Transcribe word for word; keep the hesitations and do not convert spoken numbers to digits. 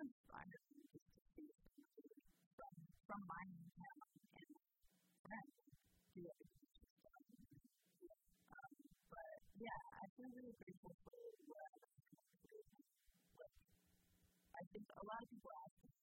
inspired me just to see from, from my town and friends do everything she's done. Um, but yeah, I feel really grateful for what I've been able to do. Like, I think a lot of people ask me,